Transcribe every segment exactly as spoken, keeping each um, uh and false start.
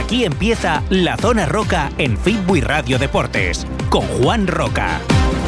Aquí empieza La Zona Roca en Fitbuy Radio Deportes, con Juan Roca.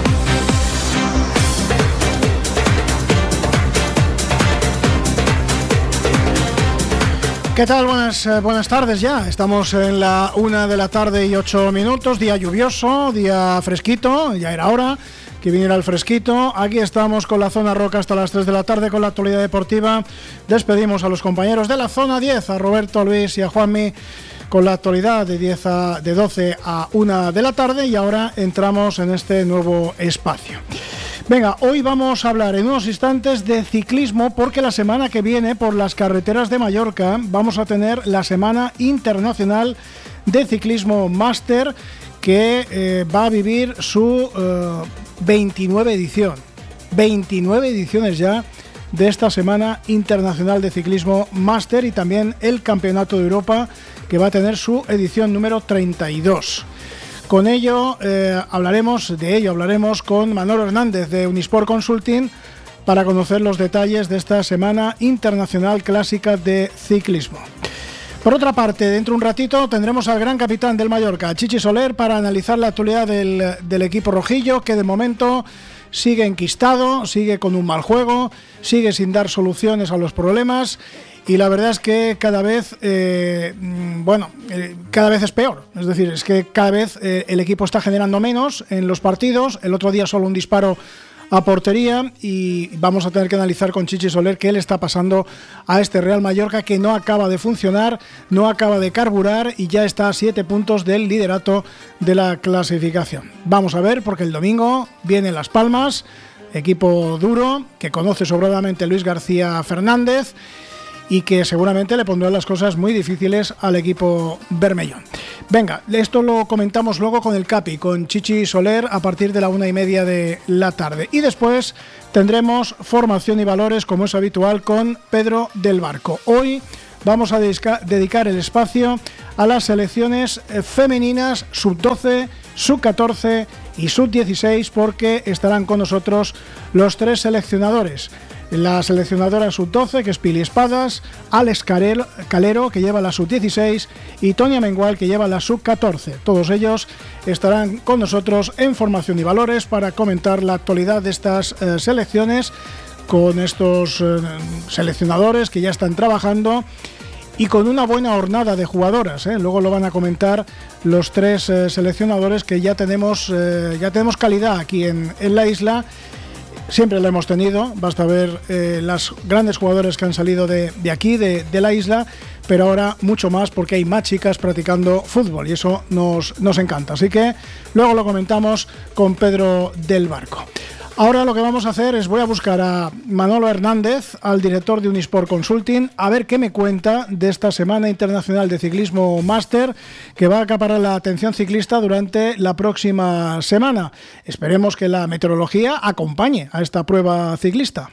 ¿Qué tal? Buenas, eh, buenas tardes ya. Estamos en la una de la tarde y ocho minutos, día lluvioso, día fresquito, ya era hora que viniera el fresquito. Aquí estamos con la Zona Roca hasta las tres de la tarde con la actualidad deportiva. Despedimos a los compañeros de la Zona diez, a Roberto, a Luis y a Juanmi, con la actualidad de, diez a, de doce a una de la tarde, y ahora entramos en este nuevo espacio. Venga, hoy vamos a hablar en unos instantes de ciclismo, porque la semana que viene por las carreteras de Mallorca vamos a tener la Semana Internacional de Ciclismo Máster, que eh, va a vivir su eh, veintinueve edición. veintinueve ediciones ya de esta Semana Internacional de Ciclismo Máster, y también el Campeonato de Europa, que va a tener su edición número treinta y dos. Con ello eh, hablaremos, de ello hablaremos con Manolo Hernández de Unisport Consulting para conocer los detalles de esta Semana Internacional Clásica de Ciclismo. Por otra parte, dentro de un ratito tendremos al gran capitán del Mallorca, Chichi Soler, para analizar la actualidad del, del equipo rojillo, que de momento sigue enquistado, sigue con un mal juego, sigue sin dar soluciones a los problemas. Y la verdad es que cada vez, eh, bueno, eh, cada vez es peor. Es decir, es que cada vez eh, el equipo está generando menos en los partidos. El otro día solo un disparo a portería, y vamos a tener que analizar con Chichi Soler qué le está pasando a este Real Mallorca, que no acaba de funcionar, no acaba de carburar y ya está a siete puntos del liderato de la clasificación. Vamos a ver, porque el domingo vienen Las Palmas, equipo duro que conoce sobradamente Luis García Fernández, y que seguramente le pondrán las cosas muy difíciles al equipo bermellón. Venga, esto lo comentamos luego con el Capi, con Chichi Soler, a partir de la una y media de la tarde. Y después tendremos formación y valores, como es habitual, con Pedro del Barco. Hoy vamos a dedica- dedicar el espacio a las selecciones femeninas sub doce, sub catorce y sub dieciséis, porque estarán con nosotros los tres seleccionadores. La seleccionadora sub doce, que es Pili Espadas, Alex Calero, que lleva la sub dieciséis, y Tonia Mengual, que lleva la sub catorce. Todos ellos estarán con nosotros en Formación y Valores para comentar la actualidad de estas eh, selecciones, con estos eh, seleccionadores que ya están trabajando, y con una buena hornada de jugadoras, ¿eh? Luego lo van a comentar los tres eh, seleccionadores, que ya tenemos, eh, ya tenemos calidad aquí en, en la isla. Siempre la hemos tenido, basta ver eh, las grandes jugadoras que han salido de, de aquí, de, de la isla, pero ahora mucho más, porque hay más chicas practicando fútbol, y eso nos, nos encanta. Así que luego lo comentamos con Pedro del Barco. Ahora lo que vamos a hacer es, voy a buscar a Manolo Hernández, al director de Unisport Consulting, a ver qué me cuenta de esta Semana Internacional de Ciclismo Máster, que va a acaparar la atención ciclista durante la próxima semana. Esperemos que la meteorología acompañe a esta prueba ciclista.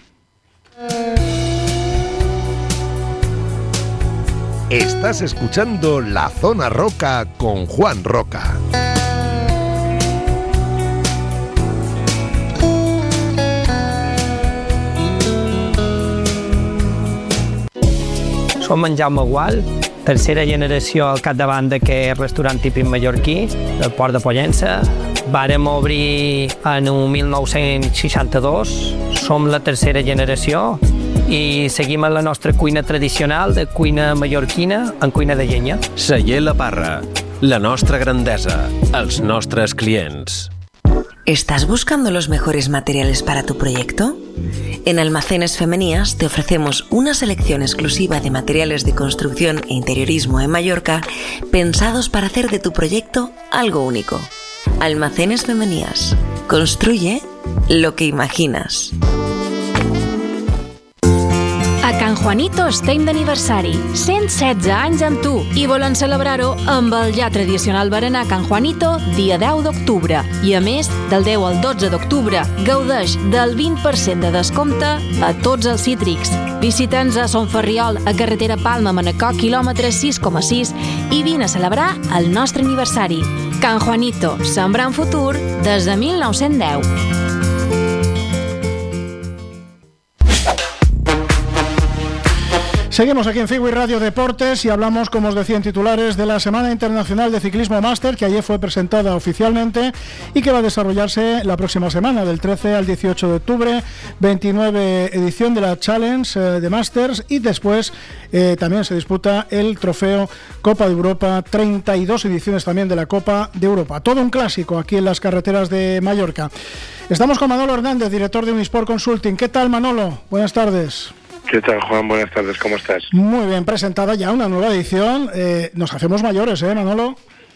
Estás escuchando La Zona Roca con Juan Roca. Som en Jaume Gual, tercera generació al capdavant d'aquest restaurant típic mallorquí, del Port de Pollença. Vàrem obrir en el mil nou-cents seixanta-dos, som la tercera generació i seguim en la nostra cuina tradicional de cuina mallorquina en cuina de llenya. Celler La Parra, la nostra grandesa, els nostres clients. ¿Estás buscando los mejores materiales para tu proyecto? En Almacenes Femenías te ofrecemos una selección exclusiva de materiales de construcción e interiorismo en Mallorca, pensados para hacer de tu proyecto algo único. Almacenes Femenías. Construye lo que imaginas. A Can Juanito estem d'aniversari, cent setze anys amb tu, i volen celebrar-ho amb el ja tradicional berenar Can Juanito dia deu d'octubre. I a més, del deu al dotze d'octubre, gaudeix del vint per cent de descompte a tots els cítrics. Visita'ns a Son Ferriol, a carretera Palma-Manacor, quilòmetre sis coma sis, i vine a celebrar el nostre aniversari. Can Juanito, sembrant futur des de mil nou-cents deu. Seguimos aquí en Fibui Radio Deportes y hablamos, como os decía en titulares, de la Semana Internacional de Ciclismo Máster, que ayer fue presentada oficialmente y que va a desarrollarse la próxima semana, del trece al dieciocho de octubre, veintinueve edición de la Challenge eh, de Masters, y después eh, también se disputa el trofeo Copa de Europa, treinta y dos ediciones también de la Copa de Europa. Todo un clásico aquí en las carreteras de Mallorca. Estamos con Manolo Hernández, director de Unisport Consulting. ¿Qué tal, Manolo? Buenas tardes. ¿Qué tal, Juan? Buenas tardes, ¿cómo estás? Muy bien, presentada ya una nueva edición. Eh, nos hacemos mayores, ¿eh, Manolo?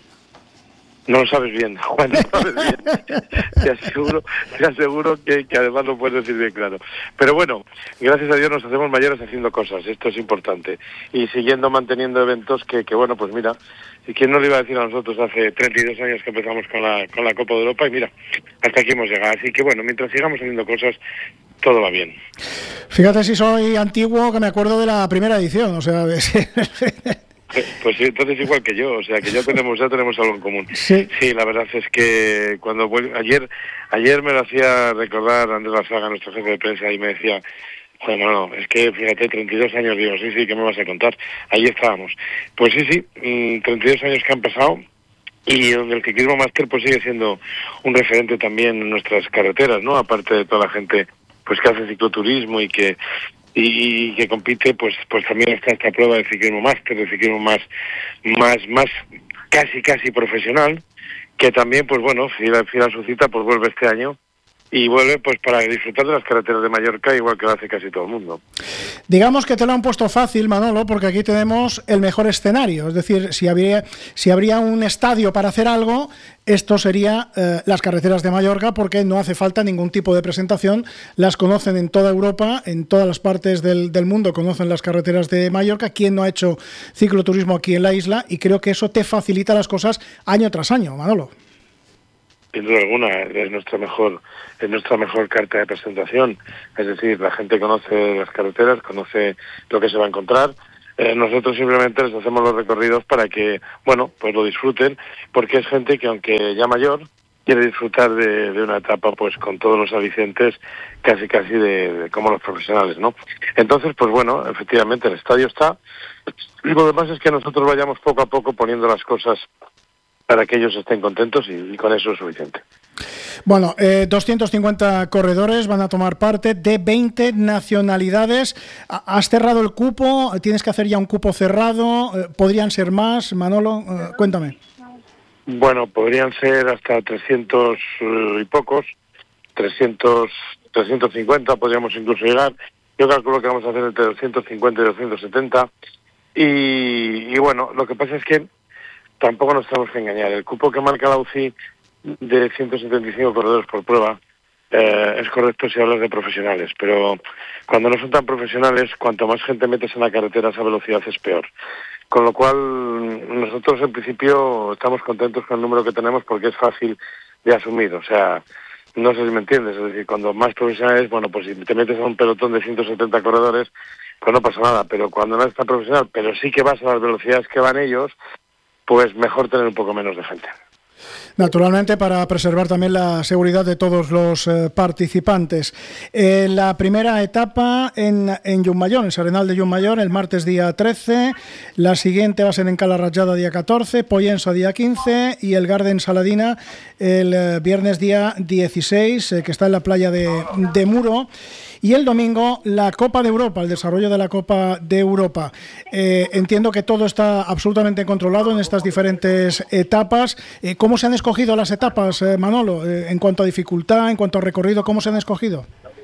No lo sabes bien, Juan, no lo sabes bien. Te aseguro, te aseguro que, que además lo puedes decir bien claro. Pero bueno, gracias a Dios nos hacemos mayores haciendo cosas, esto es importante. Y siguiendo manteniendo eventos que, que bueno, pues mira, ¿y quién nos lo iba a decir a nosotros hace treinta y dos años que empezamos con la, con la Copa de Europa? Y mira, hasta aquí hemos llegado. Así que bueno, mientras sigamos haciendo cosas, todo va bien. Fíjate si soy antiguo, que me acuerdo de la primera edición, o sea... Pues sí, entonces igual que yo, o sea que ya tenemos ya tenemos algo en común. Sí, sí, la verdad es que cuando vuel... ayer ayer me lo hacía recordar Andrés Lazaga, nuestro jefe de prensa, y me decía, bueno, no, es que fíjate, treinta y dos años, digo, sí, sí, ¿qué me vas a contar? Ahí estábamos. Pues sí, sí, treinta y dos años que han pasado, y donde el ciclismo máster pues sigue siendo un referente también en nuestras carreteras, ¿no? Aparte de toda la gente pues que hace cicloturismo y que y que compite, pues pues también está esta prueba de ciclismo máster, de ciclismo más más más casi casi profesional, que también pues bueno, fiel, fiel a su cita, pues vuelve este año y vuelve pues para disfrutar de las carreteras de Mallorca, igual que lo hace casi todo el mundo. Digamos que te lo han puesto fácil, Manolo, porque aquí tenemos el mejor escenario. Es decir, si habría, si habría un estadio para hacer algo, esto sería eh, las carreteras de Mallorca, porque no hace falta ningún tipo de presentación. Las conocen en toda Europa, en todas las partes del, del mundo conocen las carreteras de Mallorca. ¿Quién no ha hecho cicloturismo aquí en la isla? Y creo que eso te facilita las cosas año tras año, Manolo. Sin duda alguna, es nuestra mejor es nuestra mejor carta de presentación. Es decir, la gente conoce las carreteras, conoce lo que se va a encontrar. Eh, nosotros simplemente les hacemos los recorridos para que, bueno, pues lo disfruten, porque es gente que, aunque ya mayor, quiere disfrutar de, de una etapa pues con todos los alicientes casi casi de, de como los profesionales, ¿no? Entonces, pues bueno, efectivamente el estadio está, y lo demás es que nosotros vayamos poco a poco poniendo las cosas para que ellos estén contentos, y, y con eso es suficiente. Bueno, eh, doscientos cincuenta corredores van a tomar parte de veinte nacionalidades. ¿Has cerrado el cupo? ¿Tienes que hacer ya un cupo cerrado? ¿Podrían ser más? Manolo, eh, cuéntame. Bueno, podrían ser hasta trescientos y pocos, trescientos, trescientos cincuenta podríamos incluso llegar. Yo calculo que vamos a hacer entre doscientos cincuenta y doscientos setenta. Y, y bueno, lo que pasa es que tampoco nos tenemos que engañar. El cupo que marca la U C I de ciento setenta y cinco corredores por prueba eh, es correcto si hablas de profesionales, pero cuando no son tan profesionales, cuanto más gente metes en la carretera, esa velocidad es peor. Con lo cual, nosotros en principio estamos contentos con el número que tenemos, porque es fácil de asumir. O sea, no sé si me entiendes, es decir, cuando más profesionales, bueno, pues si te metes a un pelotón de ciento setenta corredores, pues no pasa nada, pero cuando no es tan profesional, pero sí que vas a las velocidades que van ellos, pues mejor tener un poco menos de gente. Naturalmente, para preservar también la seguridad de todos los eh, participantes. Eh, la primera etapa en, en Llummayor, en Serenal de Llummayor, el martes día trece. La siguiente va a ser en Cala Rajada día catorce, Pollença día quince y el Garden Saladina el eh, viernes día dieciséis, eh, que está en la playa de, de Muro. Y el domingo, la Copa de Europa, el desarrollo de la Copa de Europa. Eh, entiendo que todo está absolutamente controlado en estas diferentes etapas. Eh, ¿Cómo se han escogido las etapas, eh, Manolo? Eh, en cuanto a dificultad, en cuanto a recorrido, ¿cómo se han escogido?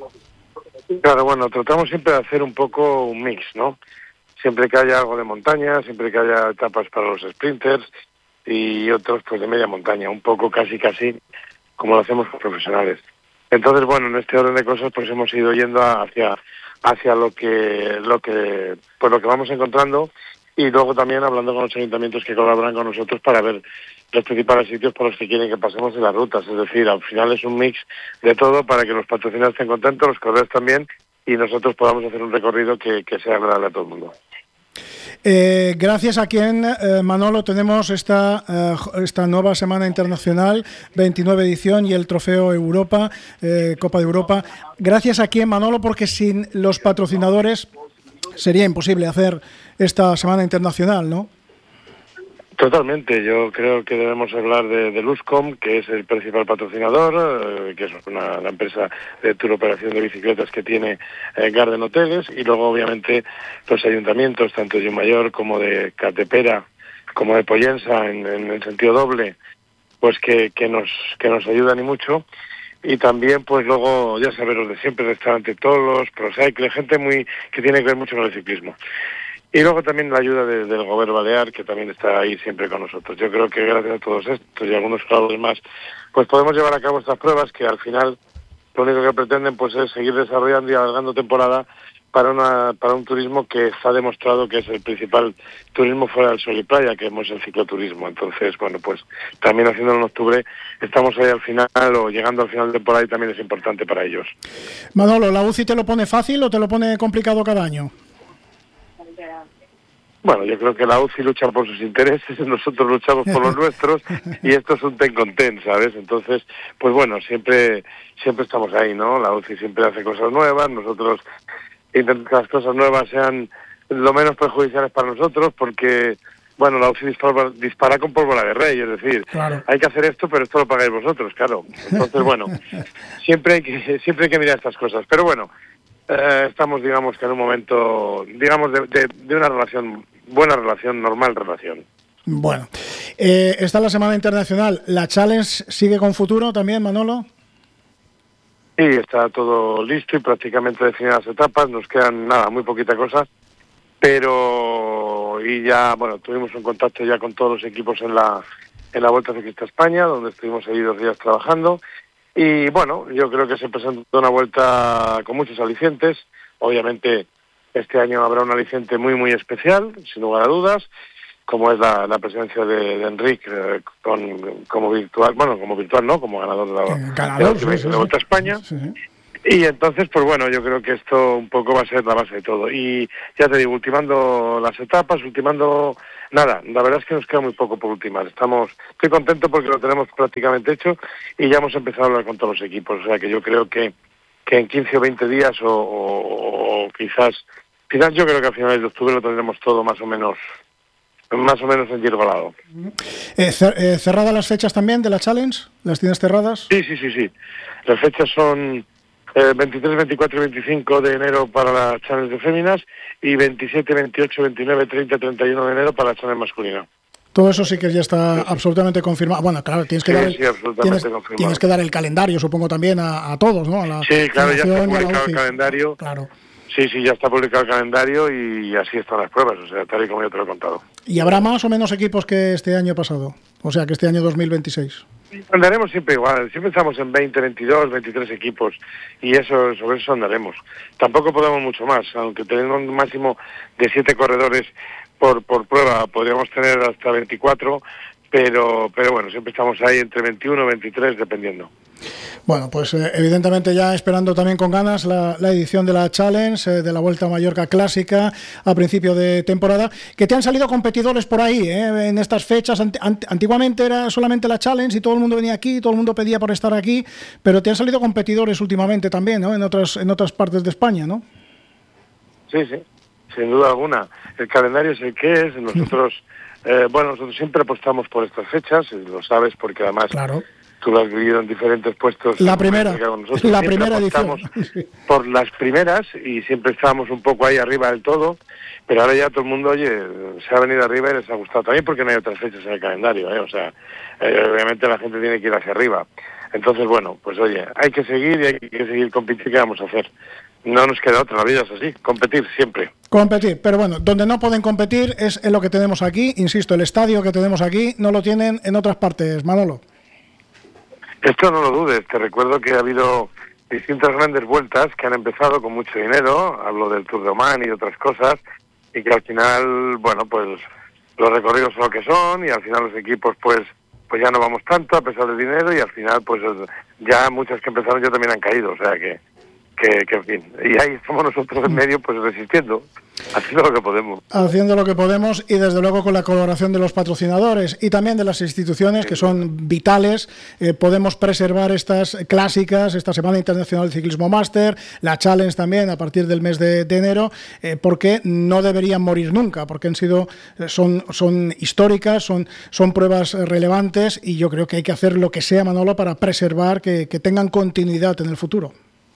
Claro, bueno, tratamos siempre de hacer un poco un mix, ¿no? Siempre que haya algo de montaña, siempre que haya etapas para los sprinters y otros pues de media montaña, un poco casi casi como lo hacemos con profesionales. Entonces, bueno, en este orden de cosas pues hemos ido yendo hacia hacia lo que lo que pues lo que vamos encontrando, y luego también hablando con los ayuntamientos que colaboran con nosotros para ver los principales sitios por los que quieren que pasemos en las rutas. Es decir, al final es un mix de todo para que los patrocinadores estén contentos, los corredores también, y nosotros podamos hacer un recorrido que, que sea agradable a todo el mundo. Eh, gracias a quien, eh, Manolo, tenemos esta, eh, esta nueva Semana Internacional, veintinueve edición, y el Trofeo Europa, eh, Copa de Europa. Gracias a quien, Manolo, porque sin los patrocinadores sería imposible hacer esta Semana Internacional, ¿no? Totalmente, yo creo que debemos hablar de, de Luzcom, que es el principal patrocinador, eh, que es una la empresa de tour operación de bicicletas que tiene eh, Garden Hoteles, y luego obviamente los ayuntamientos, tanto de Mayor como de Catepera, como de Pollensa, en, en el sentido doble, pues que, que nos que nos ayudan y mucho. Y también, pues luego, ya sabes, los de siempre, Restaurante Tolos, Procycle, gente muy que tiene que ver mucho con el ciclismo. Y luego también la ayuda de, del Gobierno Balear, que también está ahí siempre con nosotros. Yo creo que gracias a todos estos y algunos clavos más, pues podemos llevar a cabo estas pruebas que al final lo único que pretenden pues es seguir desarrollando y alargando temporada para una para un turismo que está demostrado que es el principal turismo fuera del sol y playa, que es el cicloturismo. Entonces, bueno, pues también haciéndolo en octubre estamos ahí al final o llegando al final de temporada y también es importante para ellos. Manolo, ¿la U C I te lo pone fácil o te lo pone complicado cada año? Bueno, yo creo que la U C I lucha por sus intereses, nosotros luchamos por los nuestros y esto es un ten con ten, ¿sabes? Entonces, pues bueno, siempre siempre estamos ahí, ¿no? La U C I siempre hace cosas nuevas, nosotros intentamos que las cosas nuevas sean lo menos perjudiciales para nosotros porque, bueno, la U C I dispara, dispara con pólvora de rey, es decir, claro, hay que hacer esto, pero esto lo pagáis vosotros, claro. Entonces, bueno, siempre hay que siempre hay que mirar estas cosas, pero bueno, eh, estamos, digamos, que en un momento, digamos, de, de, de una relación buena relación, normal relación. Bueno, eh, está la Semana Internacional. ¿La Challenge sigue con futuro también, Manolo? Sí, está todo listo y prácticamente definidas las etapas. Nos quedan, nada, muy poquita cosa. Pero, y ya, bueno, tuvimos un contacto ya con todos los equipos en la en la Vuelta Ciclista España, donde estuvimos ahí dos días trabajando. Y, bueno, yo creo que se presentó una vuelta con muchos alicientes. Obviamente, este año habrá un aliciente muy, muy especial, sin lugar a dudas, como es la, la presencia de, de Enric eh, con, como virtual, bueno, como virtual no, como ganador de la, ganador, de la, sí, sí, de la Vuelta a España. Sí, sí. Y entonces, pues bueno, yo creo que esto un poco va a ser la base de todo. Y ya te digo, ultimando las etapas, ultimando... Nada, la verdad es que nos queda muy poco por ultimar. Estamos, estoy contento porque lo tenemos prácticamente hecho y ya hemos empezado a hablar con todos los equipos. O sea que yo creo que, que en quince o veinte días o, o, o quizás... Quizás yo creo que a finales de octubre lo tendremos todo más o menos más o menos envirgolado. Eh, eh, ¿Cerradas las fechas también de la Challenge? ¿Las tienes cerradas? Sí, sí, sí, sí. Las fechas son eh, veintitrés, veinticuatro y veinticinco de enero para la Challenge de féminas y veintisiete, veintiocho, veintinueve, treinta, treinta y uno de enero para la Challenge masculina. Todo eso sí que ya está sí, sí. absolutamente confirmado. Bueno, claro, tienes que, sí, dar, el, sí, absolutamente tienes, confirmado. tienes que dar el calendario, supongo, también a, a todos, ¿no? A la sí, claro, ya está publicado el calendario. Claro. Sí, sí, ya está publicado el calendario y así están las pruebas, o sea, tal y como yo te lo he contado. ¿Y habrá más o menos equipos que este año pasado? O sea, que este año dos mil veintiséis. Andaremos siempre igual, siempre estamos en veinte, veintidós, veintitrés equipos y eso sobre eso andaremos. Tampoco podemos mucho más, aunque tenemos un máximo de siete corredores por por prueba, podríamos tener hasta veinticuatro, pero pero bueno, siempre estamos ahí entre veintiuno y veintitrés, dependiendo. Bueno, pues eh, evidentemente ya esperando también con ganas la, la edición de la Challenge, eh, de la Vuelta a Mallorca Clásica a principio de temporada, que te han salido competidores por ahí, eh, en estas fechas. Ant, ant, antiguamente era solamente la Challenge y todo el mundo venía aquí, todo el mundo pedía por estar aquí, pero te han salido competidores últimamente también, ¿no? En otras, en otras partes de España, ¿no? Sí, sí, sin duda alguna. El calendario es el que es, nosotros, eh, bueno, nosotros siempre apostamos por estas fechas, lo sabes porque además... Claro. Tú lo has vivido en diferentes puestos. La primera, la primera edición. Por las primeras y siempre estábamos un poco ahí arriba del todo, pero ahora ya todo el mundo, oye, se ha venido arriba y les ha gustado también porque no hay otras fechas en el calendario, ¿eh? O sea, eh, obviamente la gente tiene que ir hacia arriba. Entonces, bueno, pues oye, hay que seguir y hay que seguir compitiendo. ¿Qué vamos a hacer? No nos queda otra, la vida es así, competir siempre. Competir, pero bueno, donde no pueden competir es en lo que tenemos aquí, insisto, el estadio que tenemos aquí no lo tienen en otras partes, Manolo. Esto no lo dudes, te recuerdo que ha habido distintas grandes vueltas que han empezado con mucho dinero, hablo del Tour de Oman y otras cosas, y que al final, bueno, pues los recorridos son lo que son y al final los equipos pues pues ya no vamos tanto a pesar del dinero y al final pues ya muchas que empezaron ya también han caído, o sea que, que, que en fin, y ahí estamos nosotros en medio pues resistiendo. haciendo lo que podemos. Haciendo lo que podemos y desde luego con la colaboración de los patrocinadores y también de las instituciones que son vitales, eh, podemos preservar estas clásicas, esta Semana Internacional de Ciclismo Máster, la Challenge también a partir del mes de, de enero, eh, porque no deberían morir nunca, porque han sido, son, son históricas, son, son pruebas relevantes y yo creo que hay que hacer lo que sea, Manolo, para preservar que, que tengan continuidad en el futuro.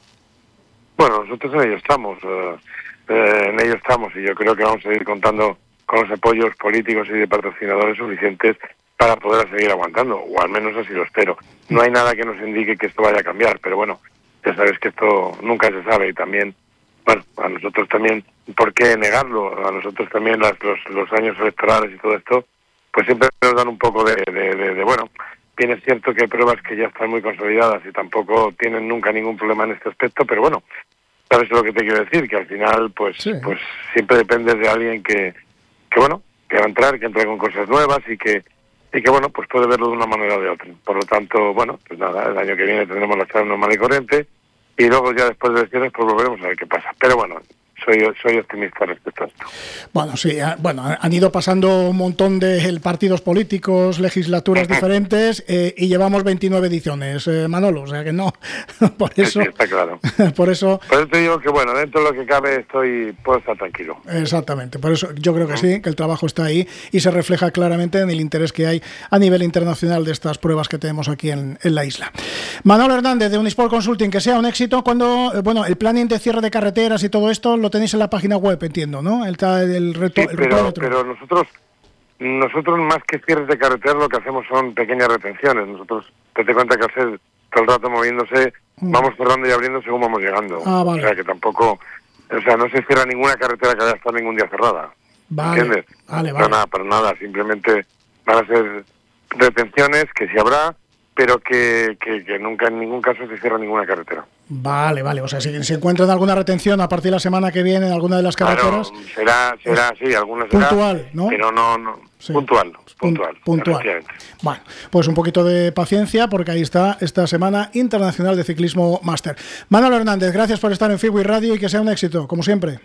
Bueno, nosotros en ello estamos. Uh... Eh, en ello estamos y yo creo que vamos a seguir contando con los apoyos políticos y de patrocinadores suficientes para poder seguir aguantando, o al menos así lo espero. No hay nada que nos indique que esto vaya a cambiar, pero bueno, ya sabes que esto nunca se sabe y también, bueno, a nosotros también, ¿por qué negarlo? A nosotros también las, los, los años electorales y todo esto, pues siempre nos dan un poco de, de, de, de, bueno, bien es cierto que hay pruebas que ya están muy consolidadas y tampoco tienen nunca ningún problema en este aspecto, pero bueno, ¿sabes lo que te quiero decir? Que al final, pues, sí. pues siempre depende de alguien que, que, bueno, que va a entrar, que entra con cosas nuevas y que, y que, bueno, pues puede verlo de una manera o de otra. Por lo tanto, bueno, pues nada, el año que viene tendremos la charla normal y corriente y luego ya después de elecciones pues volveremos a ver qué pasa. Pero bueno, soy soy optimista respecto a esto. Bueno, sí, bueno, han ido pasando un montón de partidos políticos, legislaturas diferentes eh, y llevamos veintinueve ediciones, eh, Manolo, o sea que no, por eso... Sí, está claro. Por eso... Por eso te digo que, bueno, dentro de lo que cabe estoy, puedo estar tranquilo. Exactamente, por eso yo creo que sí, que el trabajo está ahí y se refleja claramente en el interés que hay a nivel internacional de estas pruebas que tenemos aquí en, en la isla. Manolo Hernández, de Unisport Consulting, que sea un éxito cuando, eh, bueno, el planning de cierre de carreteras y todo esto lo tenéis en la página web, entiendo, ¿no? El, el reto, sí, el pero, pero nosotros nosotros más que cierres de carretera lo que hacemos son pequeñas retenciones. Nosotros, te das cuenta que hacer todo el rato moviéndose, mm. vamos cerrando y abriendo según vamos llegando. Ah, vale. O sea que tampoco, o sea, no se cierra ninguna carretera que haya estado ningún día cerrada. Vale, ¿entiendes? Vale, vale. No, nada, para nada, simplemente van a ser retenciones que sí habrá, pero que, que, que nunca en ningún caso se cierra ninguna carretera. Vale, vale, o sea, si se encuentran alguna retención a partir de la semana que viene en alguna de las carreteras... Claro, será, será, sí, alguna será... Puntual, ¿no? Pero no, no, sí. puntual, puntual. Puntual. Bueno, pues un poquito de paciencia porque ahí está esta Semana Internacional de Ciclismo Máster. Manolo Hernández, gracias por estar en Fibui Radio y que sea un éxito, como siempre.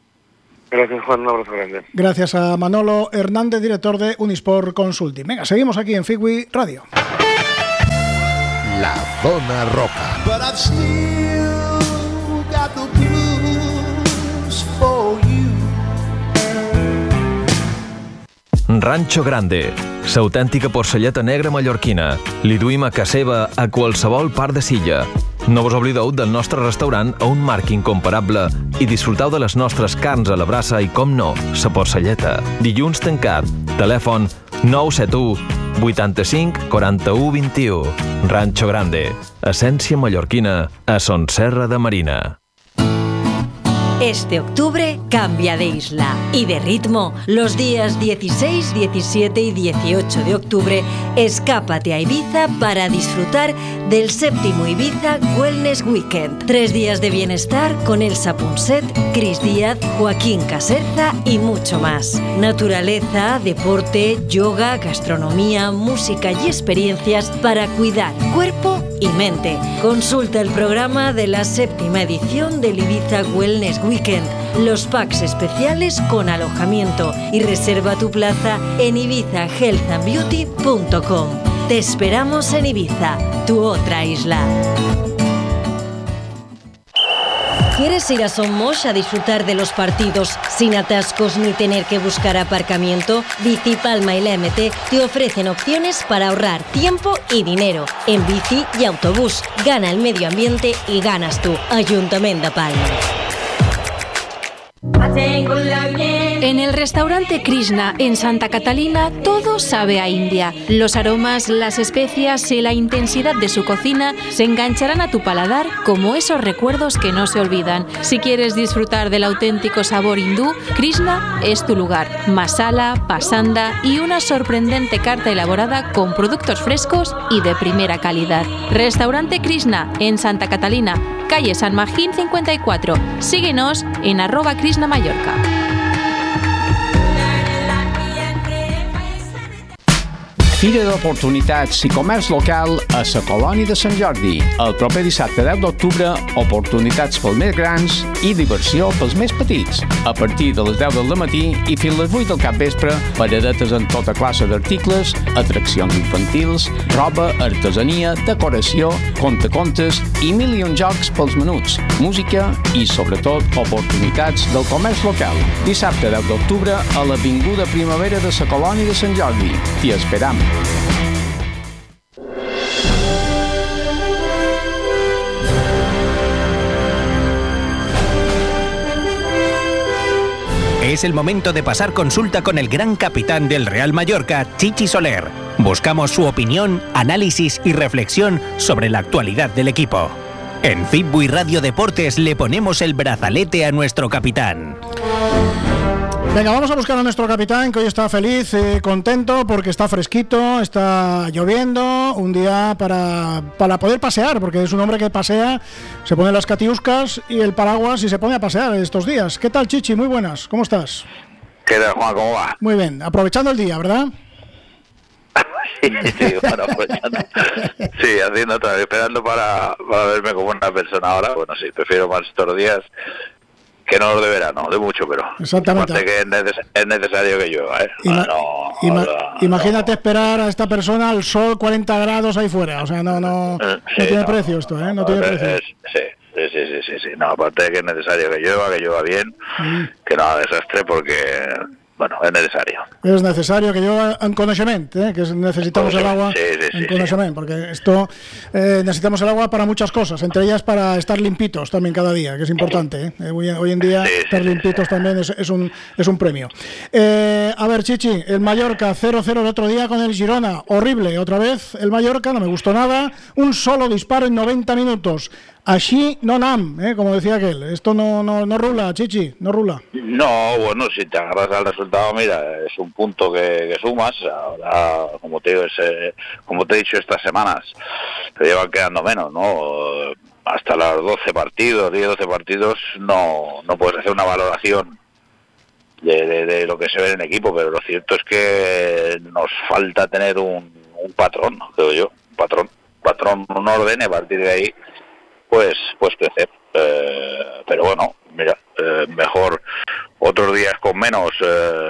Gracias, Juan, un abrazo grande. Gracias a Manolo Hernández, director de Unisport Consulting. Venga, seguimos aquí en Fibui Radio. La Zona Roca. But I've still got the blues for you. Rancho Grande, l'autèntica porcelleta negra mallorquina. Li duim a casa seva a qualsevol part de Silla. No vos oblideu del nostre restaurant a un marc incomparable i disfruteu de les nostres carns a la brasa i, com no, la porcelleta. Dilluns tancat. Telèfon nou set u vuitanta-cinc quaranta-u vint-i-u. Rancho Grande, essència mallorquina a Son Serra de Marina. Este octubre cambia de isla y de ritmo. Los días dieciséis, diecisiete y dieciocho de octubre, escápate a Ibiza para disfrutar del séptimo Ibiza Wellness Weekend. Tres días de bienestar con Elsa Punset, Cris Díaz, Joaquín Caserza y mucho más. Naturaleza, deporte, yoga, gastronomía, música y experiencias para cuidar cuerpo y mente. Consulta el programa de la séptima edición del Ibiza Wellness Weekend, los packs especiales con alojamiento y reserva tu plaza en ibiza health and beauty punto com. Te esperamos en Ibiza, tu otra isla. ¿Quieres ir a Somos a disfrutar de los partidos sin atascos ni tener que buscar aparcamiento? Bicipalma y la M T te ofrecen opciones para ahorrar tiempo y dinero en bici y autobús. Gana el medio ambiente y ganas tú, Ayuntamiento de Palma. En el restaurante Krishna en Santa Catalina todo sabe a India. Los aromas, las especias y la intensidad de su cocina se engancharán a tu paladar como esos recuerdos que no se olvidan. Si quieres disfrutar del auténtico sabor hindú, Krishna es tu lugar. Masala, pasanda y una sorprendente carta elaborada con productos frescos y de primera calidad. Restaurante Krishna en Santa Catalina, calle San Magín cincuenta y cuatro. Síguenos en arroba Krishna Mallorca. Fira d'Oportunitats i Comerç Local a la Colònia de Sant Jordi. El proper dissabte deu d'octubre, oportunitats pels més grans i diversió pels més petits. A partir de les deu del matí i fins les vuit del capvespre, paradetes en tota classe d'articles, atraccions infantils, roba, artesania, decoració, contacontes i mil i un jocs pels menuts, música i, sobretot, oportunitats del comerç local. Dissabte deu d'octubre a l'Avinguda Primavera de la Colònia de Sant Jordi. T'hi esperam. Es el momento de pasar consulta con el gran capitán del Real Mallorca, Chichi Soler. Buscamos su opinión, análisis y reflexión sobre la actualidad del equipo. En Fitbui Radio Deportes le ponemos el brazalete a nuestro capitán. Venga, vamos a buscar a nuestro capitán, que hoy está feliz, eh, contento, porque está fresquito, está lloviendo, un día para, para poder pasear, porque es un hombre que pasea, se pone las catiuscas y el paraguas y se pone a pasear estos días. ¿Qué tal, Chichi? Muy buenas, ¿cómo estás? ¿Qué tal, Juan? ¿Cómo va? Muy bien, aprovechando el día, ¿verdad? sí, sí, bueno, aprovechando. Sí, haciendo otra vez, esperando para, para verme como una persona ahora. Bueno, sí, prefiero más estos días que no los de verano, de mucho, pero exactamente. Aparte que es, neces- es necesario que llueva, ¿eh? Ima- no, ima- no, imagínate no. esperar a esta persona al sol cuarenta grados ahí fuera, o sea, no no, sí, no tiene no, precio esto, ¿eh? No no, tiene es, precio. Es, sí, sí, sí, sí, sí, sí, no, aparte de que es necesario que llueva, que llueva bien, mm. que no haga desastre, porque, bueno, es necesario. Es necesario que llueva en coneixement, ¿eh? Que necesitamos el agua sí, sí, en sí, coneixement, sí. Porque esto eh, necesitamos el agua para muchas cosas, entre ellas para estar limpitos también cada día, que es importante, ¿eh? Hoy, hoy en día sí, estar sí, limpitos sí. también es, es, un, es un premio. Eh, a ver, Chichi, el Mallorca cero cero el otro día con el Girona, horrible, otra vez el Mallorca, no me gustó nada, un solo disparo en noventa minutos. Així no nam, ¿eh? Como decía aquel. Esto no, no, no rula, Chichi, no rula. No, bueno, si te agarras al resultado, mira, es un punto que, que sumas. Ahora, como te digo, es, eh, como te he dicho estas semanas, te llevan quedando menos, ¿no? Hasta los doce partidos, diez, doce partidos, no, no puedes hacer una valoración de, de, de lo que se ve en el equipo, pero lo cierto es que nos falta tener un, un patrón, creo yo, un patrón, patrón, un orden, y a partir de ahí pues pues crecer, eh, pero bueno, mira, eh, mejor otros días con menos eh,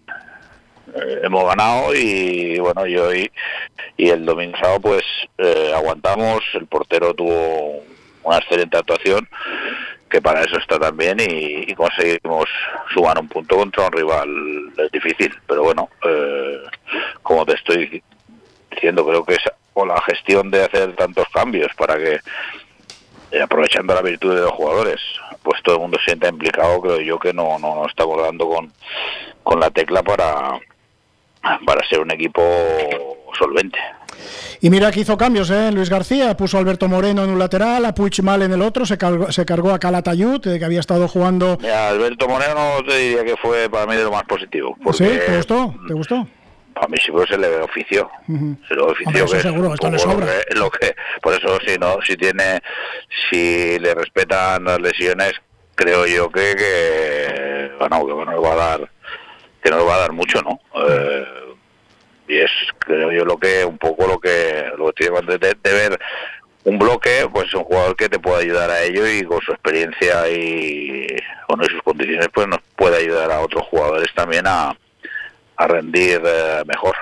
eh, hemos ganado y bueno, y hoy y el domingo sábado pues eh, aguantamos, el portero tuvo una excelente actuación, que para eso está también, y, y conseguimos sumar un punto contra un rival difícil, pero bueno, eh, como te estoy diciendo, creo que es o la gestión de hacer tantos cambios para que Eh, aprovechando la virtud de los jugadores, pues todo el mundo se sienta implicado, creo yo que no no, no estamos dando con, con la tecla para, para ser un equipo solvente. Y mira que hizo cambios, ¿eh? Luis García puso a Alberto Moreno en un lateral, a Puigmal en el otro, se cargó, se cargó a Calatayud, eh, que había estado jugando... Mira, Alberto Moreno te diría que fue para mí de lo más positivo. Porque, ¿sí? ¿Te gustó? ¿Te gustó? A mí sí, pues se le ofició, uh-huh. se le ofició. Hombre, eso que seguro, esto le sobra. Lo que, lo que, por eso, si no, si tiene, si le respetan las lesiones, creo yo que, que bueno, que no le va a dar, que no le va a dar mucho, ¿no? Eh, y es, creo yo, lo que, un poco lo que, lo que tiene de, de ver un bloque, pues un jugador que te puede ayudar a ello y con su experiencia y con sus condiciones, pues nos puede ayudar a otros jugadores también a a rendir eh, mejor.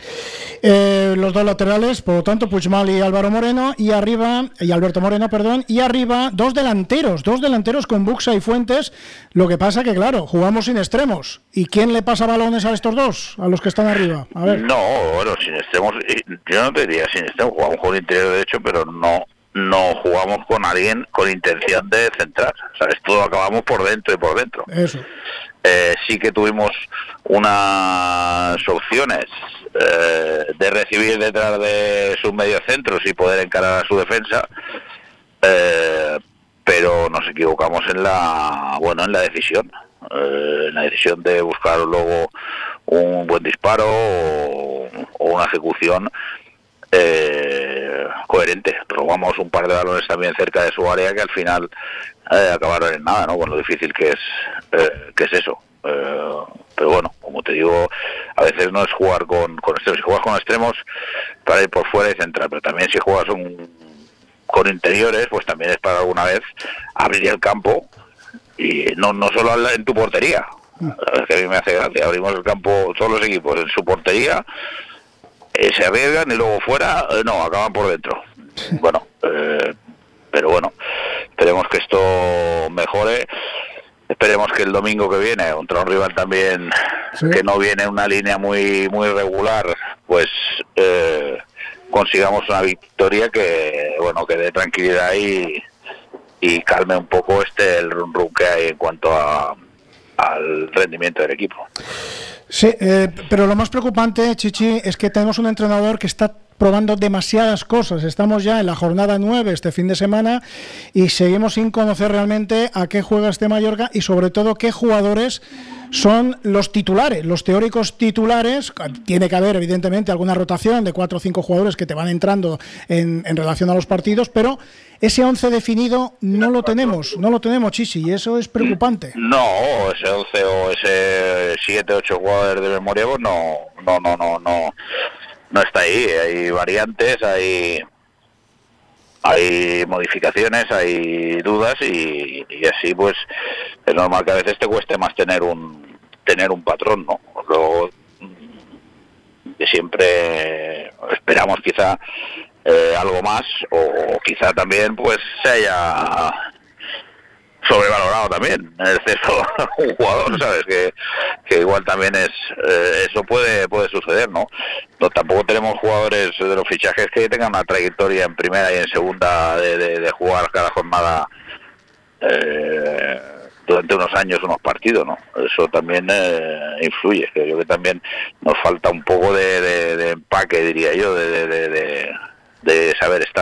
Eh, los dos laterales, por lo tanto, Puigmal y Álvaro Moreno, y arriba, y Alberto Moreno, perdón, y arriba dos delanteros, dos delanteros con Buxa y Fuentes. Lo que pasa que, claro, jugamos sin extremos. ¿Y quién le pasa balones a estos dos, a los que están arriba? A ver. No, bueno, sin extremos, yo no te diría sin extremos, jugamos con interior derecho, pero no no jugamos con alguien con intención de centrar, ¿sabes? Todo acabamos por dentro y por dentro. Eso. Eh, sí que tuvimos unas opciones eh, de recibir detrás de sus mediocentros y poder encarar a su defensa, eh, pero nos equivocamos en la bueno en la decisión, eh, en la decisión de buscar luego un buen disparo o, o una ejecución Eh, coherente. Robamos un par de balones también cerca de su área que al final eh, acabaron en nada, ¿no? Con lo difícil que es eh, que es eso. Eh, pero bueno, como te digo, a veces no es jugar con, con extremos, si juegas con extremos para ir por fuera y centrar, pero también si juegas un, con interiores, pues también es para alguna vez abrir el campo y no, no solo en tu portería. Es que a mí me hace gracia, abrimos el campo todos los equipos en su portería, eh, se arriesgan y luego fuera, eh, no, acaban por dentro. Bueno, eh, pero bueno, esperemos que esto mejore. Esperemos que el domingo que viene, contra un rival también sí. que no viene en una línea muy muy regular, pues eh, consigamos una victoria que bueno que dé tranquilidad y, y calme un poco este el run run que hay en cuanto a al rendimiento del equipo. Sí, eh, pero lo más preocupante, Chichi, es que tenemos un entrenador que está probando demasiadas cosas. Estamos ya en la jornada nueve este fin de semana y seguimos sin conocer realmente a qué juega este Mallorca y sobre todo qué jugadores son los titulares, los teóricos titulares. Tiene que haber evidentemente alguna rotación de cuatro o cinco jugadores que te van entrando en, en relación a los partidos, pero ese once definido no lo tenemos, no lo tenemos, Chichi, y eso es preocupante. No, ese once o ese siete, ocho jugadores de memoria, pues no, no, no, no, no. No está ahí, hay variantes, hay hay modificaciones, hay dudas y, y así pues es normal que a veces te cueste más tener un tener un patrón, ¿no? Luego que siempre esperamos quizá eh, algo más o quizá también pues se haya sobrevalorado también en exceso un jugador, sabes que, que igual también es eh, eso puede puede suceder, ¿no? No tampoco tenemos jugadores de los fichajes que tengan una trayectoria en primera y en segunda de, de, de jugar cada jornada eh, durante unos años unos partidos, ¿no? Eso también eh, influye. Creo que también nos falta un poco de, de, de empaque, diría yo, de, de, de, de saber estar.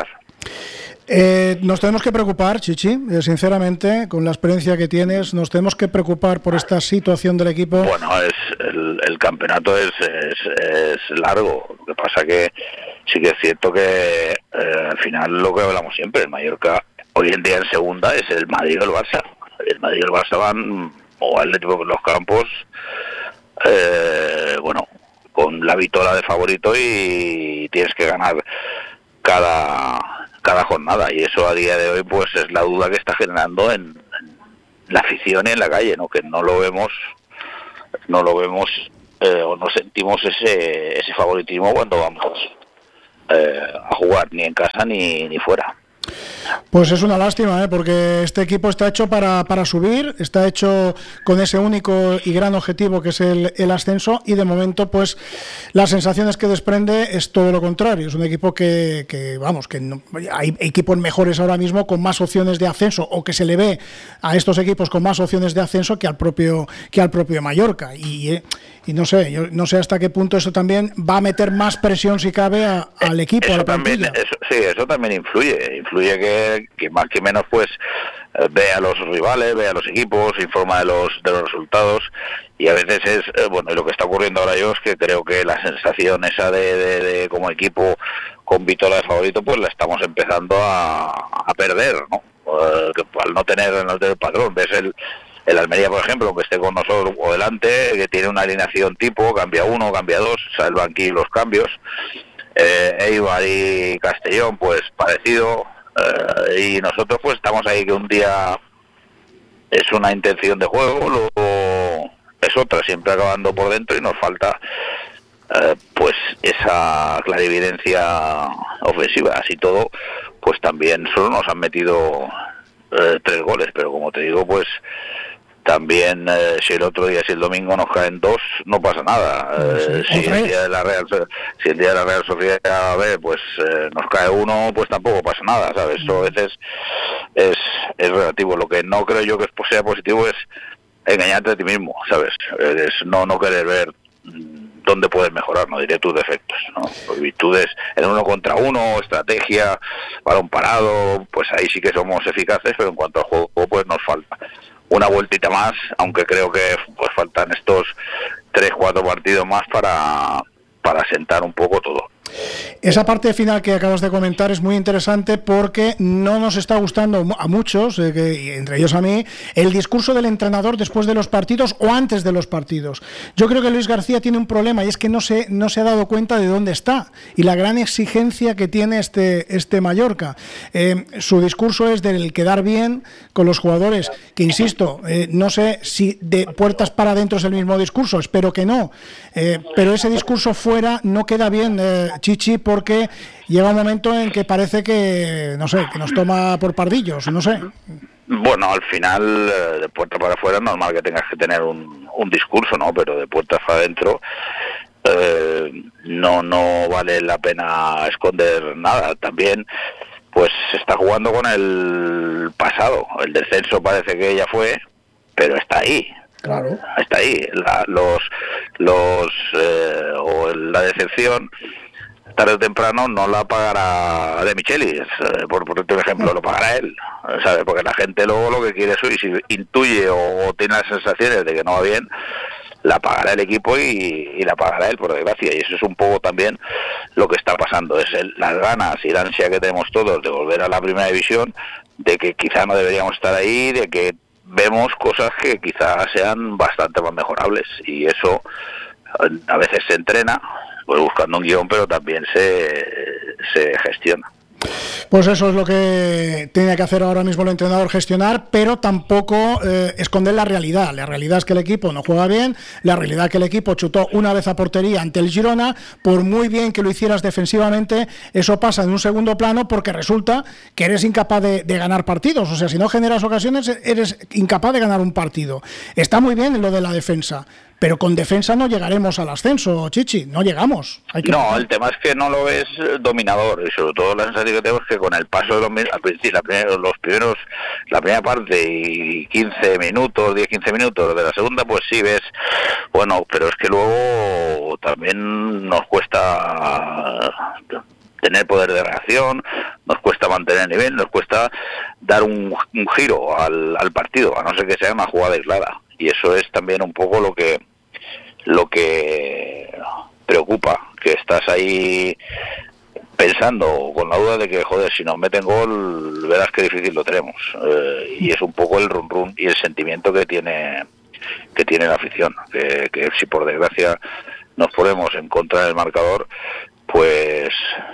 Eh, nos tenemos que preocupar, Chichi, eh, sinceramente, con la experiencia que tienes, nos tenemos que preocupar por esta situación del equipo. Bueno, es el, el campeonato es, es, es largo, lo que pasa que sí que es cierto que eh, al final lo que hablamos siempre, el Mallorca hoy en día en segunda es el Madrid o el Barça. El Madrid y el Barça van, o el Atlético en los campos, eh, bueno, con la vitola de favorito y tienes que ganar cada... cada jornada, y eso a día de hoy pues es la duda que está generando en, en la afición y en la calle, ¿no? Que no lo vemos no lo vemos eh, o no sentimos ese ese favoritismo cuando vamos eh, a jugar ni en casa ni, ni fuera. Pues es una lástima, ¿eh? Porque este equipo está hecho para, para subir, está hecho con ese único y gran objetivo que es el, el ascenso, y de momento pues las sensaciones que desprende es todo lo contrario. Es un equipo que, que vamos, que no, hay equipos mejores ahora mismo con más opciones de ascenso, o que se le ve a estos equipos con más opciones de ascenso que al propio que al propio Mallorca, y, eh, y no sé, yo no sé hasta qué punto eso también va a meter más presión si cabe a, al equipo, eso a la plantilla. También, eso, sí, eso también influye, influye que, que más que menos pues eh, ve a los rivales, ve a los equipos, informa de los de los resultados, y a veces es, eh, bueno, y lo que está ocurriendo ahora yo es que creo que la sensación esa de, de, de como equipo con vitola de favorito pues la estamos empezando a, a perder, ¿no? Eh, que al no tener, no tener patrón, ves el El Almería, por ejemplo, que esté con nosotros o delante, que tiene una alineación tipo, cambia uno, cambia dos, o sea, el banquillo y los cambios. Eh, Eibar y Castellón, pues parecido. Eh, y nosotros, pues estamos ahí que un día es una intención de juego, luego es otra, siempre acabando por dentro, y nos falta eh, pues esa clarividencia ofensiva. Así todo, pues también solo nos han metido eh, tres goles, pero como te digo, pues también eh, si el otro día, si el domingo nos caen dos, no pasa nada. Eh, si el día de la Real, si el día de la Real Sociedad, a ver, pues eh, nos cae uno, pues tampoco pasa nada, ¿sabes? Eso a veces es, es relativo. Lo que no creo yo que sea positivo es engañarte a ti mismo, ¿sabes? Es no no querer ver dónde puedes mejorar, no diré tus defectos, ¿no? Pues virtudes en uno contra uno, estrategia, balón parado, pues ahí sí que somos eficaces, pero en cuanto al juego, pues nos falta una vueltita más, aunque creo que pues faltan estos tres, cuatro partidos más para, para sentar un poco todo. Esa parte final que acabas de comentar es muy interesante porque no nos está gustando a muchos, eh, que, entre ellos a mí, el discurso del entrenador después de los partidos o antes de los partidos. Yo creo que Luis García tiene un problema y es que no se, no se ha dado cuenta de dónde está y la gran exigencia que tiene este, este Mallorca. Eh, su discurso es del quedar bien con los jugadores, que insisto, eh, no sé si de puertas para adentro es el mismo discurso, espero que no, eh, pero ese discurso fuera no queda bien, eh, Chichi, porque llega un momento en que parece que, no sé, que nos toma por pardillos, no sé. Bueno, al final, de puerta para afuera es normal que tengas que tener un, un discurso, ¿no? Pero de puertas para adentro eh, no, no vale la pena esconder nada. También, pues, se está jugando con el pasado. El descenso parece que ya fue, pero está ahí. Claro. Está ahí. La, los, los, eh, o la decepción, tarde o temprano no la pagará De Michelis, eh, por, por ejemplo, lo pagará él, ¿sabes? Porque la gente luego lo que quiere es, y si intuye o, o tiene las sensaciones de que no va bien, la pagará el equipo y, y la pagará él, por desgracia, y eso es un poco también lo que está pasando, es el, las ganas y la ansia que tenemos todos de volver a la primera división, de que quizá no deberíamos estar ahí, de que vemos cosas que quizás sean bastante más mejorables, y eso a veces se entrena, pues buscando un guión, pero también se, se gestiona. Pues eso es lo que tiene que hacer ahora mismo el entrenador, gestionar, pero tampoco eh, esconder la realidad. La realidad es que el equipo no juega bien, la realidad es que el equipo chutó una vez a portería ante el Girona, por muy bien que lo hicieras defensivamente, eso pasa en un segundo plano porque resulta que eres incapaz de, de ganar partidos. O sea, si no generas ocasiones, eres incapaz de ganar un partido. Está muy bien lo de la defensa, pero con defensa no llegaremos al ascenso, Chichi, no llegamos. Hay que no, pasar. El tema es que no lo ves dominador, y sobre todo la sensación que tenemos es que con el paso de los, al principio, la primera, los primeros, la primera parte y quince minutos, diez quince minutos de la segunda, pues sí ves, bueno, pero es que luego también nos cuesta tener poder de reacción, nos cuesta mantener el nivel, nos cuesta dar un, un giro al, al partido, a no ser que sea una jugada aislada. Y eso es también un poco lo que lo que preocupa, que estás ahí pensando con la duda de que, joder, si nos meten gol, verás qué difícil lo tenemos. Eh, y es un poco el run run y el sentimiento que tiene que tiene la afición, que, que si por desgracia nos ponemos en contra del marcador, pues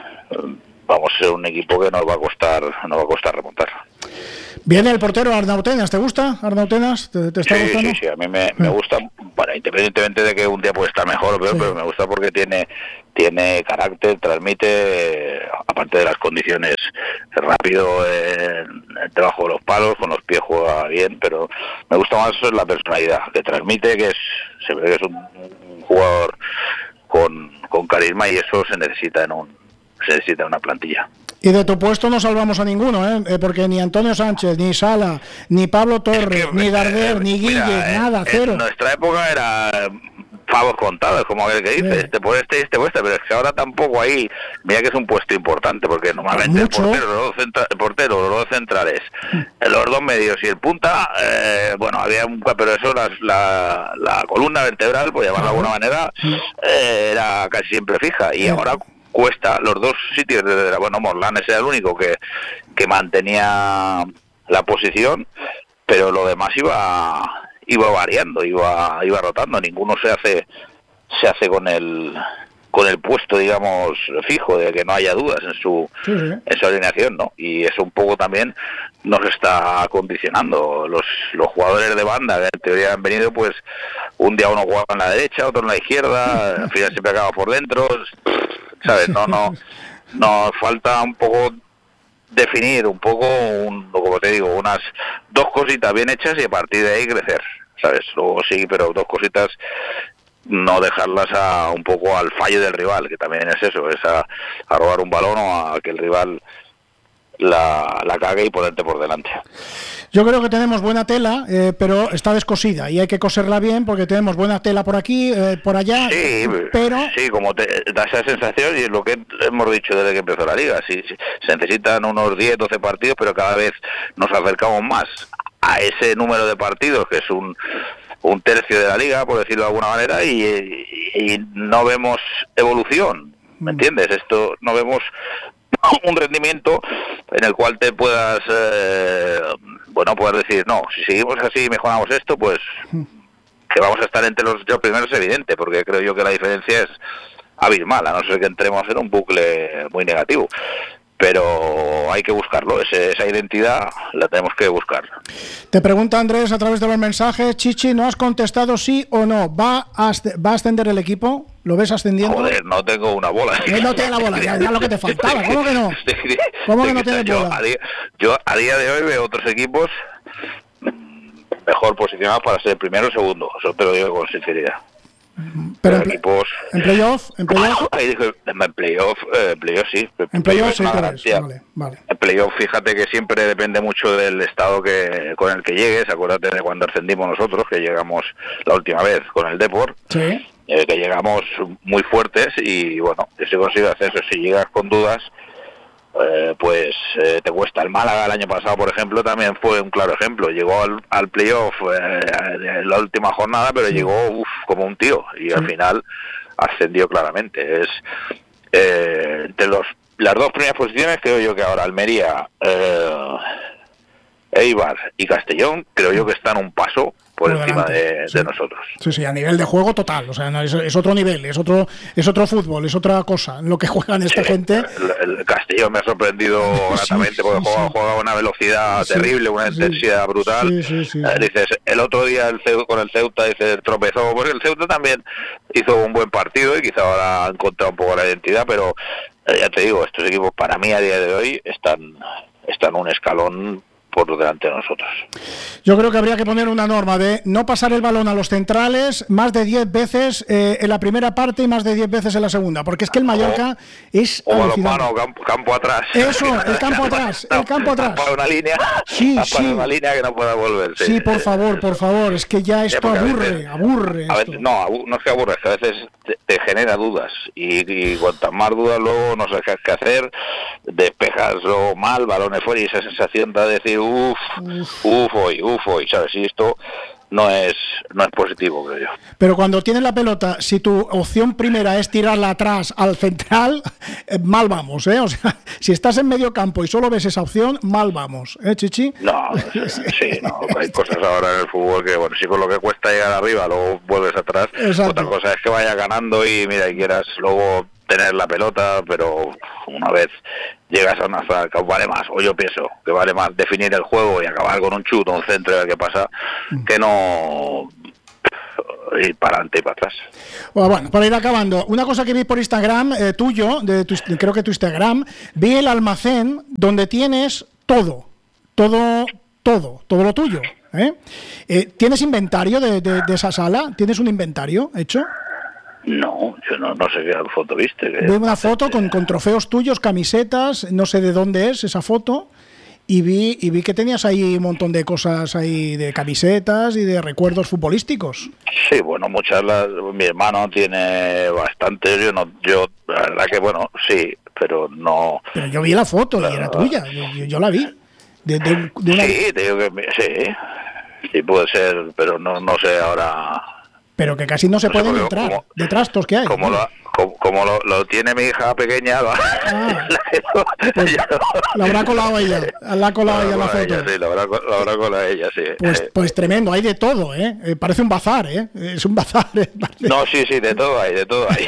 vamos a ser un equipo que nos va a costar, nos va a costar remontar. Viene el portero Arnautenas, ¿te gusta Arnautenas? ¿Te, te está sí, gustando? Sí, sí, a mí me, me gusta, bueno, independientemente de que un día puede estar mejor o peor, sí, pero me gusta porque tiene tiene carácter, transmite, aparte de las condiciones, rápido en el trabajo de los palos, con los pies juega bien, pero me gusta más la personalidad que transmite, que es se ve que es un, un jugador con, con carisma, y eso se necesita en un se necesita en una plantilla. Y de tu puesto no salvamos a ninguno, ¿eh? Porque ni Antonio Sánchez, ni Sala, ni Pablo Torres, es que, ni Darder, eh, ni Guille, mira, nada, en, cero. En nuestra época era pavos contados, como aquel que dice, sí, este por este y este por este, pero es que ahora tampoco hay, mira que es un puesto importante, porque normalmente el portero, los dos centra, el portero, los dos centrales, los dos medios y el punta, eh, bueno, había un, pero eso la, la, la columna vertebral, por llamarlo de alguna manera, eh, era casi siempre fija, y sí, ahora cuesta los dos sitios de la, bueno, Morlanes era el único que, que mantenía la posición, pero lo demás iba iba variando, iba iba rotando, ninguno se hace se hace con el con el puesto, digamos, fijo, de que no haya dudas en su sí, sí. en su alineación, ¿no? Y eso un poco también nos está condicionando. Los los jugadores de banda que en teoría han venido, pues un día uno juega en la derecha, otro en la izquierda, al final siempre acaba por dentro, ¿sabes? No, no, nos falta un poco definir un poco, un, como te digo, unas dos cositas bien hechas y a partir de ahí crecer, ¿sabes? Luego sí, pero dos cositas, no dejarlas a un poco al fallo del rival, que también es eso, es a, a robar un balón o a que el rival la, la cague y ponerte por delante. Yo creo que tenemos buena tela, eh, pero está descosida y hay que coserla bien porque tenemos buena tela por aquí, eh, por allá, sí, pero... Sí, como te da esa sensación, y es lo que hemos dicho desde que empezó la Liga, sí, sí, se necesitan unos diez, doce partidos, pero cada vez nos acercamos más a ese número de partidos, que es un, un tercio de la Liga, por decirlo de alguna manera, y, y no vemos evolución. ¿me entiendes? Esto no vemos un rendimiento en el cual te puedas, eh, bueno, poder decir, no, si seguimos así y mejoramos esto, pues que vamos a estar entre los ocho primeros es evidente, porque creo yo que la diferencia es abismal, a no ser que entremos en un bucle muy negativo. Pero hay que buscarlo, ese, esa identidad la tenemos que buscar. Te pregunta Andrés a través de los mensajes, Chichi, ¿no has contestado sí o no? ¿Va a, ¿va a ascender el equipo? ¿Lo ves ascendiendo? Joder, no tengo una bola. No, no tiene la bola, ya, ya lo que te faltaba, ¿cómo que no? ¿Cómo que no tienes yo, bola? A día, yo a día de hoy veo otros equipos mejor posicionados para ser primero o segundo, eso te lo digo con sinceridad. Pero en, equipos ¿En playoff? ¿En playoff? Ahí dije, en playoff, eh, playoff sí. En playoff sí, vale, vale. En playoff, fíjate que siempre depende mucho del estado que con el que llegues. Acuérdate de cuando ascendimos nosotros, que llegamos la última vez con el Depor, sí. eh, que llegamos muy fuertes y bueno, si se consigue hacer eso, si llegas con dudas, Eh, pues eh, te cuesta. El Málaga el año pasado, por ejemplo, también fue un claro ejemplo. Llegó al, al playoff eh, en la última jornada, pero sí. llegó uf, como un tío y sí. al final ascendió claramente. Es eh, entre los las dos primeras posiciones, creo yo que ahora Almería, eh, Eibar y Castellón, creo yo que están un paso por, por encima de, sí. de nosotros. Sí, sí, a nivel de juego total, o sea, no, es, es otro nivel, es otro es otro fútbol, es otra cosa lo que juegan esta sí, gente. El, el Castellón me ha sorprendido gratamente sí, porque sí, juega, sí. juega a una velocidad sí, terrible, una sí, intensidad brutal. Sí, sí, sí, eh, dices, el otro día el Ceuta, con el Ceuta dice tropezó, porque el Ceuta también hizo un buen partido y quizá ahora ha encontrado un poco la identidad, pero eh, ya te digo, estos equipos para mí a día de hoy están están un escalón por delante de nosotros. Yo creo que habría que poner una norma de no pasar el balón a los centrales más de diez veces eh, en la primera parte y más de diez veces en la segunda, porque es que el Mallorca o, es o balonmano, campo, campo atrás. Eso, el campo atrás, el campo atrás. Para una línea, sí, sí. una línea que no pueda volver. Sí, sí por favor, por favor, es que ya esto sí, aburre, veces, aburre. A esto. Veces, no, no es que aburre, es que a veces te, te genera dudas y, y cuantas más dudas luego no sabes qué hacer, despejas luego mal, balones fuera y esa sensación de decir uff, uff hoy, uff hoy, ¿sabes? Y esto no es no es positivo, creo yo. Pero cuando tienes la pelota, si tu opción primera es tirarla atrás al central, eh, mal vamos, ¿eh? O sea, si estás en medio campo y solo ves esa opción, mal vamos, ¿eh, Chichi? No, sí, no, hay cosas ahora en el fútbol que, bueno, sí, con lo que cuesta llegar arriba, luego vuelves atrás. Exacto. Otra cosa es que vayas ganando y, mira, y quieras luego tener la pelota, pero una vez llegas a una zona que vale más, o yo pienso que vale más definir el juego y acabar con un chute, un centro y ver qué pasa, que no ir para adelante y para atrás. Bueno, bueno, para ir acabando, una cosa que vi por Instagram eh, tuyo, de tu, creo que tu Instagram, vi el almacén donde tienes todo, todo, todo, todo lo tuyo. ¿eh? Eh, ¿Tienes inventario de, de, de esa sala? ¿Tienes un inventario hecho? No, yo no, no sé qué foto viste. Que vi una foto con, con trofeos tuyos, camisetas, no sé de dónde es esa foto, y vi y vi que tenías ahí un montón de cosas ahí, de camisetas y de recuerdos futbolísticos. Sí, bueno, muchas, las, mi hermano tiene bastante, yo no, yo, la verdad que bueno, sí, pero no... Pero yo vi la foto la, y era tuya, yo, yo la vi. De, de, de una... Sí, te digo que sí, sí puede ser, pero no, no sé ahora... Pero que casi no se no pueden sé, entrar, como, de trastos que hay. Como, ¿no? lo, como, como lo, lo tiene mi hija pequeña, ah, pues, la habrá colado ella, la ha colado ella la foto. Ella, sí, la habrá, la habrá colado ella, sí. Pues, pues tremendo, hay de todo, ¿eh? eh parece un bazar, ¿eh? Es un bazar. ¿eh? Parece... No, sí, sí, de todo hay, de todo hay.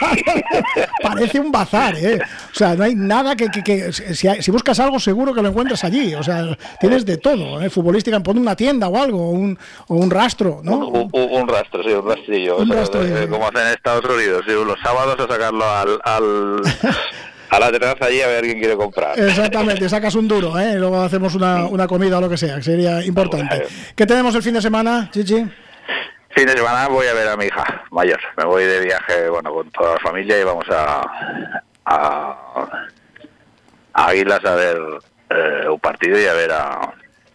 Parece un bazar, ¿eh? O sea, no hay nada que... que, que si, hay, si buscas algo, seguro que lo encuentras allí. O sea, tienes de todo, ¿eh? Futbolística, pon una tienda o algo, un, o un rastro, ¿no? Un, un, un rastro, sí, un rastrillo. Un o sea, rastrillo. Eh, como hacen en Estados Unidos, sí, los sábados a sacarlo al... al... a la terraza allí a ver quién quiere comprar. Exactamente, sacas un duro, ¿eh? Luego hacemos una, una comida o lo que sea, que sería importante. ¿Qué tenemos el fin de semana, Chichi? Fin de semana voy a ver a mi hija mayor. Me voy de viaje, bueno, con toda la familia y vamos a a, a Águilas a ver eh, un partido y a ver a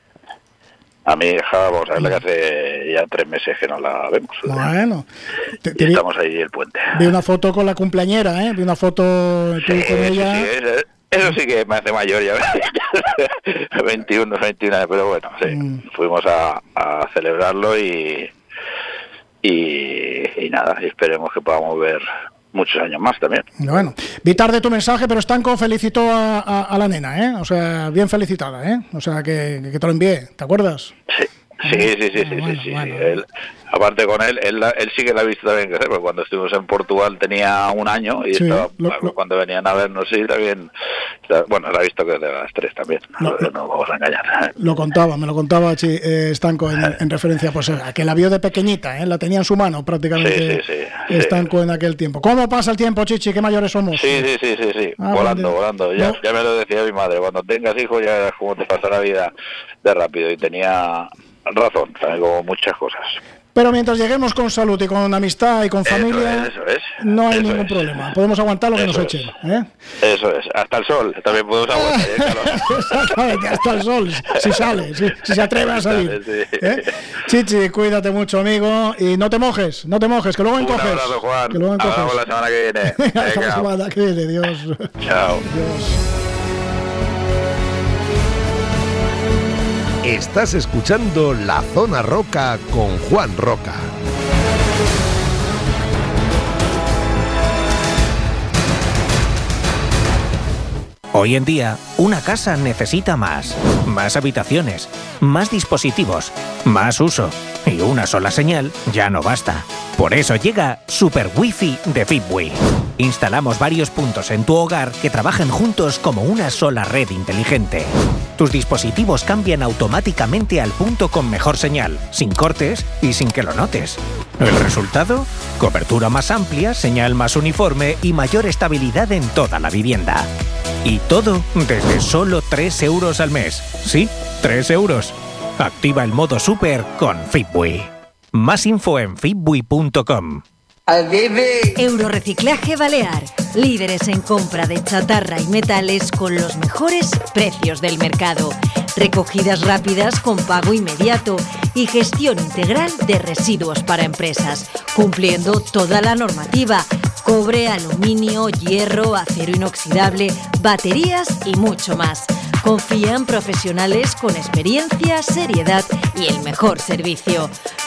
a mi hija, vamos a verla que hace ya tres meses que no la vemos. Bueno. Te, te y estamos vi, ahí el puente. Vi una foto con la cumpleañera, ¿eh? Vi una foto tú sí, con ella. Sí, eso, eso sí que me hace mayor ya. veintiuno, veintiuno años, pero bueno, sí. Mm. Fuimos a, a celebrarlo y, y y nada, esperemos que podamos ver muchos años más también. Bueno, vi tarde tu mensaje, pero Stanco felicitó a, a, a la nena, ¿eh? O sea, bien felicitada, ¿eh? O sea, que, que te lo envié, ¿te acuerdas? Sí. Sí, sí, sí, sí, bueno, sí, sí. Bueno. Él, aparte con él, él, él sí que la ha visto también crecer, porque cuando estuvimos en Portugal tenía un año y sí, estaba, lo, lo, cuando venían a vernos, sí, también, bueno, la ha visto que de las tres también, lo, no, no vamos a engañar. Lo contaba, me lo contaba sí, eh, Stanco en, en referencia pues, a que la vio de pequeñita, ¿eh? La tenía en su mano prácticamente sí, sí, sí, Stanco sí. En aquel tiempo. ¿Cómo pasa el tiempo, Chichi? ¿Qué mayores somos? Sí, sí, sí, sí, sí. Ah, volando, de... volando. Ya, no. ya me lo decía mi madre, cuando tengas hijos ya verás cómo te pasa la vida de rápido, y tenía... razón, también como muchas cosas. Pero mientras lleguemos con salud y con amistad y con familia, eso es, eso es, no hay eso ningún es. problema. Podemos aguantar lo que eso nos es. echen. ¿eh? Eso es, hasta el sol también podemos aguantar. ¿eh? Exactamente, hasta el sol, si sale, si, si se atreve a salir. Sí. ¿eh? Chichi, cuídate mucho, amigo, y no te mojes, no te mojes, que luego encoges. Un abrazo, Juan. Que luego encoges. Hablamos la semana que viene. Hasta la semana que viene, Dios. Chao. Dios. Estás escuchando La Zona Roca con Juan Roca. Hoy en día, una casa necesita más. Más habitaciones, más dispositivos, más uso. Y una sola señal ya no basta. Por eso llega Super Wi-Fi de Fitbui. Instalamos varios puntos en tu hogar que trabajan juntos como una sola red inteligente. Tus dispositivos cambian automáticamente al punto con mejor señal, sin cortes y sin que lo notes. ¿El resultado? Cobertura más amplia, señal más uniforme y mayor estabilidad en toda la vivienda. Y todo desde solo tres euros al mes. Sí, tres euros. Activa el modo Super con Fitbui. Más info en fitbui punto com. Euroreciclaje Balear, líderes en compra de chatarra y metales con los mejores precios del mercado. Recogidas rápidas con pago inmediato y gestión integral de residuos para empresas, cumpliendo toda la normativa: cobre, aluminio, hierro, acero inoxidable, baterías y mucho más. Confía en profesionales con experiencia, seriedad y el mejor servicio.